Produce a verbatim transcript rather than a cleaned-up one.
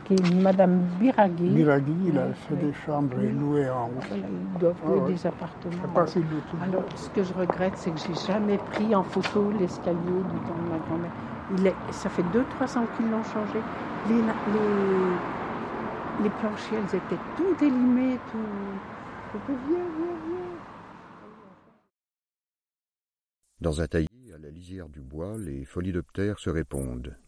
qui est Madame Biraghi. Biraghi, il a Oui, fait oui. des chambres Oui. et loué en haut. Voilà, ils doivent louer Ah ouais. des appartements. Je sais pas s'il loue toujours. Alors, ce que je regrette, c'est que j'ai jamais pris en photo l'escalier du temps de ma grand-mère. Il est, ça fait deux trois cents qu'ils l'ont changé. Les, les, les planchers, elles étaient tout élimées, tout. C'était vieux, vieux, vieux. Dans un taillis, à la lisière du bois, les pholidoptères se répondent.